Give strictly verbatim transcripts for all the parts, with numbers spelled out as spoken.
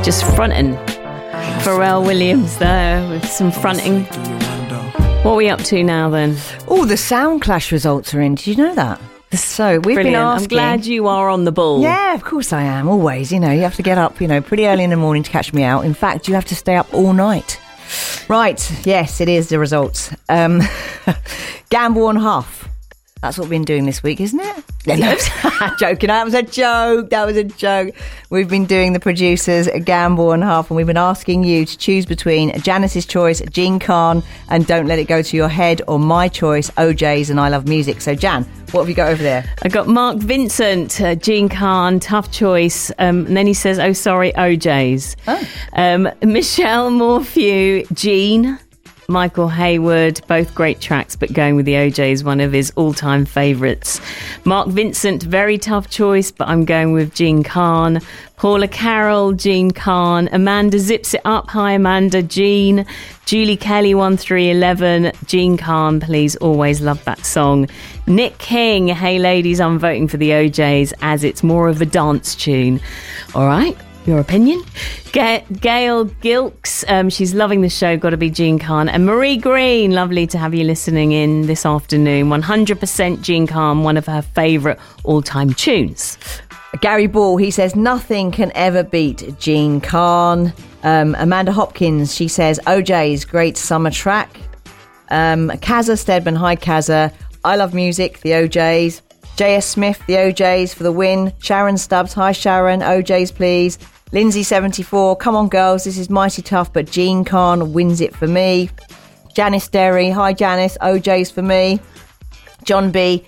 just fronting. Pharrell Williams there with some fronting. What are we up to now then? Oh, the Sound Clash results are in. Did you know that? So we've Brilliant. been asking. I'm glad you are on the ball. Yeah, of course I am. Always. You know, you have to get up, you know, pretty early in the morning to catch me out. In fact, you have to stay up all night. Right. Yes, it is the results. Um, Gamble on Huff. That's what we've been doing this week, isn't it? No, joking. That was a joke. That was a joke. We've been doing the producers a gamble and half, and we've been asking you to choose between Janice's choice, Jean Khan, and Don't Let It Go to Your Head, or my choice, O J's and I Love Music. So, Jan, what have you got over there? I got Mark Vincent, uh, Jean Khan, tough choice. Um, and then he says, oh, sorry, O J's. Oh. Um, Michelle Morphew, Jean. Michael Hayward, both great tracks, but going with the O J is one of his all-time favourites. Mark Vincent, very tough choice, but I'm going with Jean Khan. Paula Carroll, Jean Khan. Amanda Zips It Up, hi Amanda, Jean. Julie Kelly, one three eleven, Jean Khan, please, always love that song. Nick King, hey ladies, I'm voting for the O J's as it's more of a dance tune. All right. Your opinion? Ga- Gail Gilks, um, she's loving the show, got to be Jean Khan. And Marie Green, lovely to have you listening in this afternoon. one hundred percent Jean Khan, one of her favourite all-time tunes. Gary Ball, he says, nothing can ever beat Jean Khan. Um, Amanda Hopkins, she says, O J's great summer track. Um, Kazza Stedman, hi Kazza. I Love Music, the O J's. J S Smith, the O J's for the win. Sharon Stubbs, hi Sharon, O J's please. Lindsay seventy-four, come on girls, this is mighty tough, but Jean Khan wins it for me. Janice Derry, hi Janice, O J's for me. John B,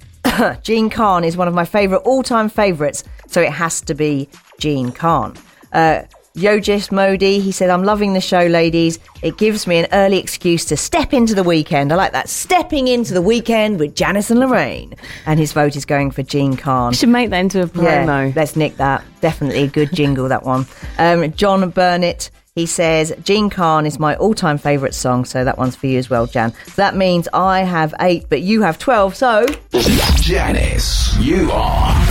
Jean Khan is one of my favourite, all-time favourites, so it has to be Jean Khan. Uh, Yojis Modi, he said, I'm loving the show, ladies. It gives me an early excuse to step into the weekend. I like that, stepping into the weekend with Janice and Lorraine. And his vote is going for Jean Khan. Should make that into a promo. Yeah, let's nick that. Definitely a good jingle, that one. Um, John Burnett, he says, Jean Khan is my all-time favourite song, so that one's for you as well, Jan. So that means I have eight, but you have twelve, so... Janice, you are...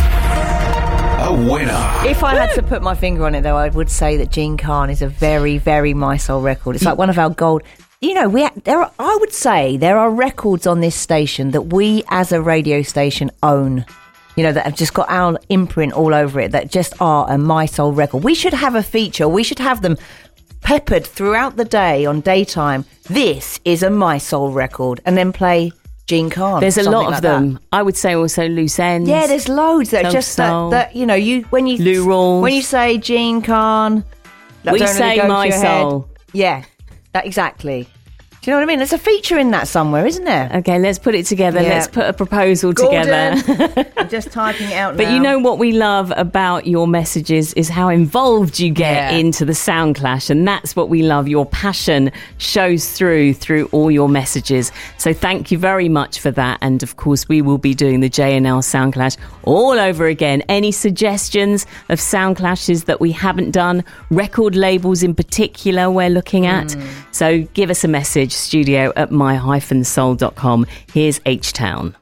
a winner. If I had to put my finger on it, though, I would say that Jean Khan is a very, very My Soul record. It's like one of our gold... You know, we there. Are, I would say there are records on this station that we, as a radio station, own. You know, that have just got our imprint all over it, that just are a My Soul record. We should have a feature. We should have them peppered throughout the day on daytime. This is a My Soul record. And then play... Jean Khan. There's a lot of like them. That. I would say also Loose Ends. Yeah, there's loads that are just that, that, you know, you when you Lou Rawls. when you say Jean Khan, that we don't say really go My to your Soul. Head. Yeah, that exactly. Do you know what I mean? There's a feature in that somewhere, isn't there? Okay, let's put it together. Yeah. Let's put a proposal Gordon, together. I'm just typing it out But now. you know what we love about your messages is how involved you get Yeah. into the Sound Clash, and that's what we love. Your passion shows through through all your messages. So thank you very much for that. And of course, we will be doing the J N L Sound Clash all over again. Any suggestions of Sound Clashes that we haven't done? Record labels in particular we're looking at. Mm. So give us a message, studio at my dash soul dot com. Here's H-Town.